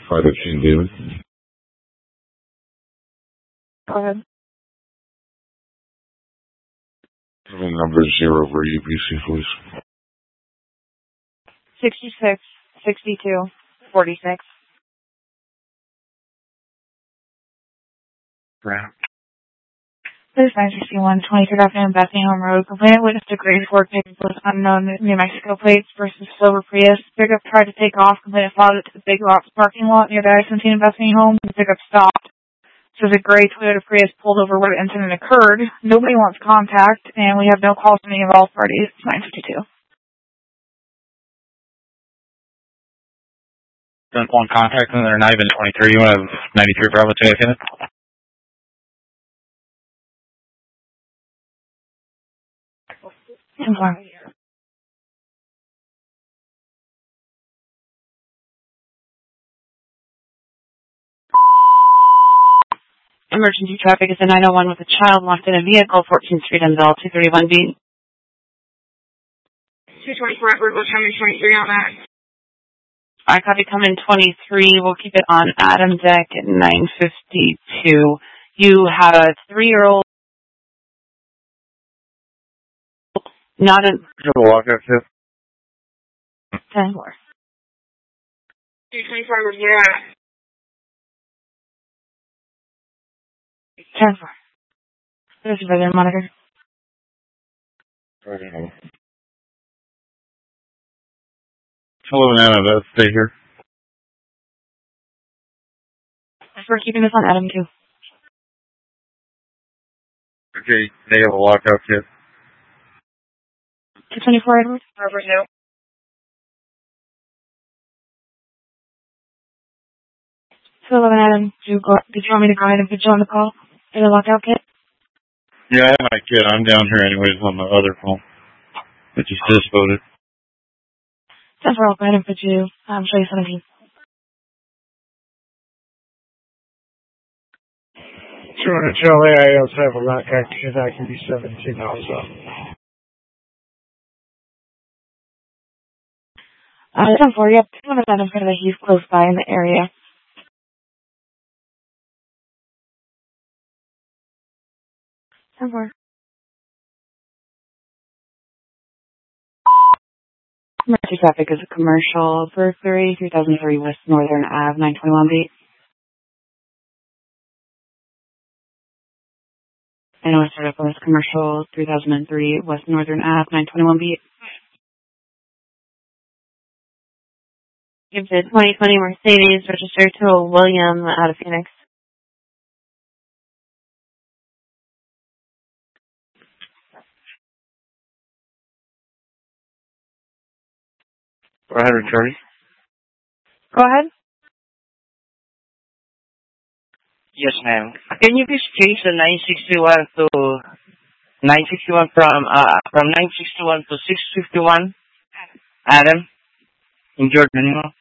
515 David. Go ahead. Phone number 0 for UPC, please. 66, 62, 46. Grant. This is 961, 23rd Avenue, Bethlehem Road. Complainant witnessed a grade 4 pickup with unknown New Mexico plates versus silver Prius. Pickup tried to take off. Complainant followed it to the Big Lots parking lot near the I-17 Bethlehem home. The pickup stopped. So the gray Toyota Prius pulled over where the incident occurred. Nobody wants contact, and we have no calls from any of all parties. 952. Don't want contact, and they're not even 23. You want to have 93 Bravo 2, I Emergency traffic is a 901 with a child locked in a vehicle, 14th Street and Bell, 231B. 224, we're coming 23 on that. I copy coming 23. We'll keep it on Adam Deck at 952. You have a 3-year-old. Not an. Lockout, too. 10-4. 224, we're at. 10-4. There's a weather monitor. Hello, Nana. Stay here. We're keeping this on Adam, too. Okay, they have a lockout kit. 224, Edward. Over 2. So 11 Adam, did you want me to go ahead and put you on the call for the lockout kit? Yeah, I have my kit. I'm down here anyways on the other phone. But you just voted. 10-4, I'll go ahead and put you, show you 17. Charlie, I also have a lockout kit. I can be 17 also. 10-4, yep. One of them in front of the heath close by in the area. Somewhere. Emergency traffic is a commercial burglary, 3003 West Northern Ave, 921B. I know I started up on this commercial, 3003 West Northern Ave, 921B. It's a 2020 Mercedes registered to a William out of Phoenix. Go ahead, Charlie. Go ahead. Yes, ma'am. Can you please change the 961 to 961 from 961 to 651? Adam, in Jordan.